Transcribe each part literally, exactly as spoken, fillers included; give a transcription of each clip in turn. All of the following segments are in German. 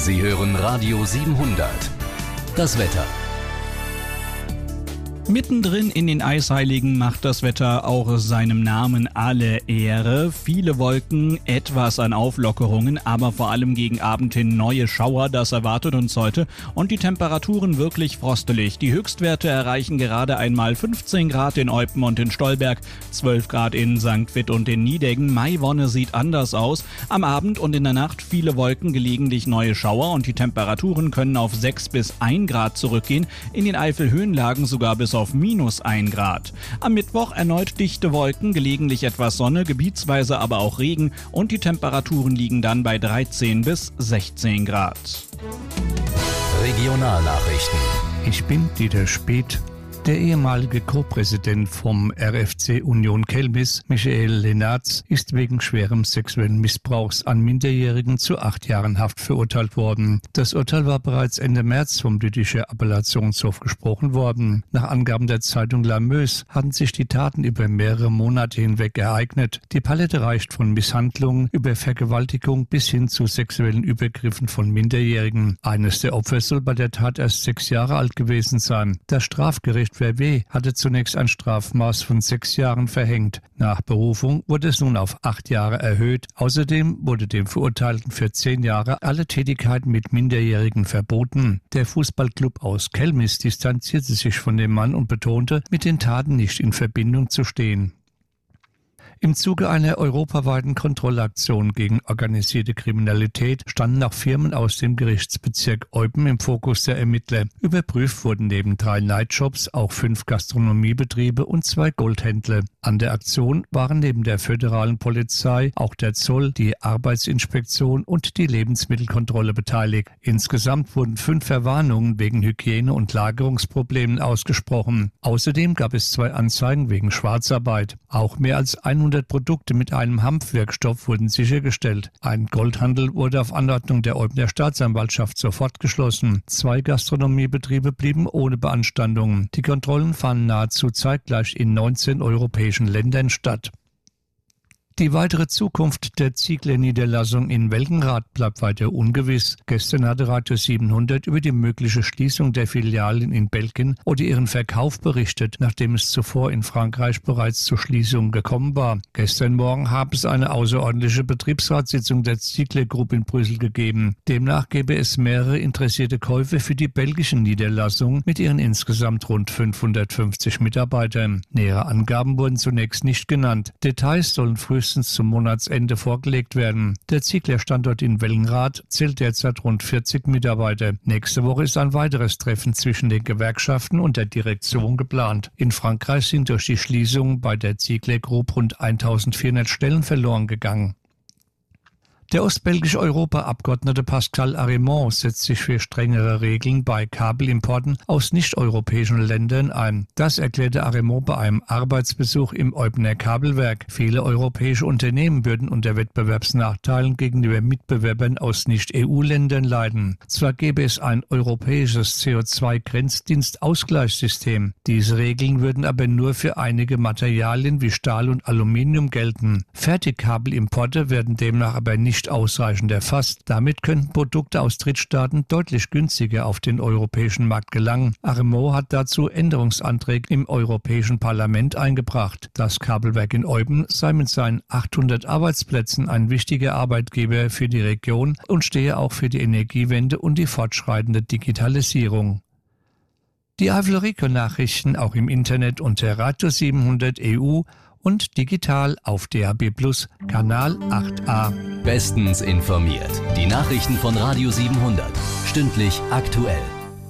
Sie hören Radio siebenhundert. Das Wetter. Mittendrin in den Eisheiligen macht das Wetter auch seinem Namen alle Ehre. Viele Wolken, etwas an Auflockerungen, aber vor allem gegen Abend hin neue Schauer, das erwartet uns heute. Und die Temperaturen wirklich frostelig. Die Höchstwerte erreichen gerade einmal fünfzehn Grad in Eupen und in Stolberg, zwölf Grad in Sankt Vith und in Nideggen. Maiwonne sieht anders aus. Am Abend und in der Nacht viele Wolken, gelegentlich neue Schauer und die Temperaturen können auf sechs bis ein Grad zurückgehen. In den Eifelhöhenlagen sogar bis auf minus ein Grad. Am Mittwoch erneut dichte Wolken, gelegentlich etwas Sonne, gebietsweise aber auch Regen und die Temperaturen liegen dann bei dreizehn bis sechzehn Grad. Regionalnachrichten. Ich bin Dieter Speth. Der ehemalige Co-Präsident vom R F C Union Kelmis, Michael Lenartz, ist wegen schwerem sexuellen Missbrauchs an Minderjährigen zu acht Jahren Haft verurteilt worden. Das Urteil war bereits Ende März vom Lütticher Appellationshof gesprochen worden. Nach Angaben der Zeitung La Meuse hatten sich die Taten über mehrere Monate hinweg ereignet. Die Palette reicht von Misshandlungen über Vergewaltigung bis hin zu sexuellen Übergriffen von Minderjährigen. Eines der Opfer soll bei der Tat erst sechs Jahre alt gewesen sein. Das Strafgericht W W hatte zunächst ein Strafmaß von sechs Jahren verhängt. Nach Berufung wurde es nun auf acht Jahre erhöht. Außerdem wurde dem Verurteilten für zehn Jahre alle Tätigkeiten mit Minderjährigen verboten. Der Fußballclub aus Kelmis distanzierte sich von dem Mann und betonte, mit den Taten nicht in Verbindung zu stehen. Im Zuge einer europaweiten Kontrollaktion gegen organisierte Kriminalität standen auch Firmen aus dem Gerichtsbezirk Eupen im Fokus der Ermittler. Überprüft wurden neben drei Nightshops auch fünf Gastronomiebetriebe und zwei Goldhändler. An der Aktion waren neben der föderalen Polizei auch der Zoll, die Arbeitsinspektion und die Lebensmittelkontrolle beteiligt. Insgesamt wurden fünf Verwarnungen wegen Hygiene- und Lagerungsproblemen ausgesprochen. Außerdem gab es zwei Anzeigen wegen Schwarzarbeit. Auch mehr als hundert Produkte mit einem Hanfwirkstoff wurden sichergestellt. Ein Goldhandel wurde auf Anordnung der Eupener Staatsanwaltschaft sofort geschlossen. Zwei Gastronomiebetriebe blieben ohne Beanstandungen. Die Kontrollen fanden nahezu zeitgleich in neunzehn europäischen Ländern statt. Die weitere Zukunft der Ziegler-Niederlassung in Welgenrath bleibt weiter ungewiss. Gestern hatte Radio siebenhundert über die mögliche Schließung der Filialen in Belgien oder ihren Verkauf berichtet, nachdem es zuvor in Frankreich bereits zur Schließung gekommen war. Gestern Morgen habe es eine außerordentliche Betriebsratssitzung der Ziegler Group in Brüssel gegeben. Demnach gäbe es mehrere interessierte Käufe für die belgischen Niederlassungen mit ihren insgesamt rund fünfhundertfünfzig Mitarbeitern. Nähere Angaben wurden zunächst nicht genannt. Details sollen frühestens zum Monatsende vorgelegt werden. Der Ziegler-Standort in Welgenrath zählt derzeit rund vierzig Mitarbeiter. Nächste Woche ist ein weiteres Treffen zwischen den Gewerkschaften und der Direktion geplant. In Frankreich sind durch die Schließung bei der Ziegler Group rund eintausendvierhundert Stellen verloren gegangen. Der ostbelgische Europaabgeordnete Pascal Arimont setzt sich für strengere Regeln bei Kabelimporten aus nicht-europäischen Ländern ein. Das erklärte Arimont bei einem Arbeitsbesuch im Eupener Kabelwerk. Viele europäische Unternehmen würden unter Wettbewerbsnachteilen gegenüber Mitbewerbern aus Nicht-E U-Ländern leiden. Zwar gäbe es ein europäisches C O zwei Grenzdienstausgleichssystem. Diese Regeln würden aber nur für einige Materialien wie Stahl und Aluminium gelten. Fertigkabelimporte werden demnach aber nicht nicht ausreichend erfasst. Damit könnten Produkte aus Drittstaaten deutlich günstiger auf den europäischen Markt gelangen. Arimont hat dazu Änderungsanträge im Europäischen Parlament eingebracht. Das Kabelwerk in Eupen sei mit seinen achthundert Arbeitsplätzen ein wichtiger Arbeitgeber für die Region und stehe auch für die Energiewende und die fortschreitende Digitalisierung. Die Eifel-Rico-Nachrichten auch im Internet unter Radio siebenhundert E U und digital auf D A B Plus, Kanal acht a. Bestens informiert. Die Nachrichten von Radio siebenhundert. Stündlich aktuell.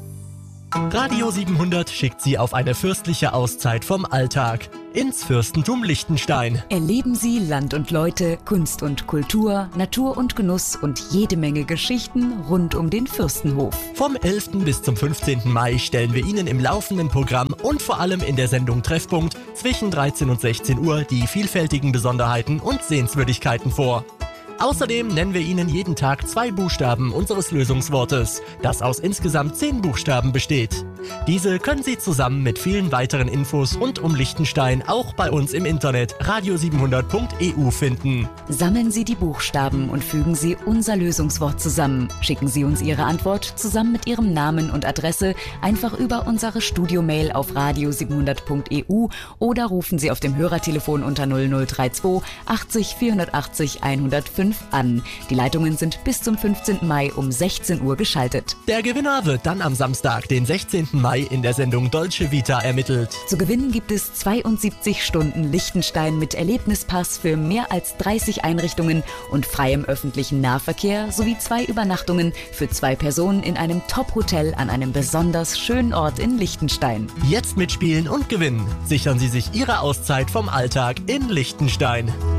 Radio siebenhundert schickt Sie auf eine fürstliche Auszeit vom Alltag ins Fürstentum Liechtenstein. Erleben Sie Land und Leute, Kunst und Kultur, Natur und Genuss und jede Menge Geschichten rund um den Fürstenhof. Vom elften bis zum fünfzehnten Mai stellen wir Ihnen im laufenden Programm und vor allem in der Sendung Treffpunkt zwischen dreizehn und sechzehn Uhr die vielfältigen Besonderheiten und Sehenswürdigkeiten vor. Außerdem nennen wir Ihnen jeden Tag zwei Buchstaben unseres Lösungswortes, das aus insgesamt zehn Buchstaben besteht. Diese können Sie zusammen mit vielen weiteren Infos rund um Liechtenstein auch bei uns im Internet radio siebenhundert punkt e u finden. Sammeln Sie die Buchstaben und fügen Sie unser Lösungswort zusammen. Schicken Sie uns Ihre Antwort zusammen mit Ihrem Namen und Adresse einfach über unsere Studiomail auf radio siebenhundert punkt e u oder rufen Sie auf dem Hörertelefon unter null null drei zwei achtzig vierhundertachtzig hundertfünf an. Die Leitungen sind bis zum fünfzehnten Mai um sechzehn Uhr geschaltet. Der Gewinner wird dann am Samstag, den sechzehnten Mai, in der Sendung Dolce Vita ermittelt. Zu gewinnen gibt es zweiundsiebzig Stunden Liechtenstein mit Erlebnispass für mehr als dreißig Einrichtungen und freiem öffentlichen Nahverkehr sowie zwei Übernachtungen für zwei Personen in einem Top-Hotel an einem besonders schönen Ort in Liechtenstein. Jetzt mitspielen und gewinnen. Sichern Sie sich Ihre Auszeit vom Alltag in Liechtenstein.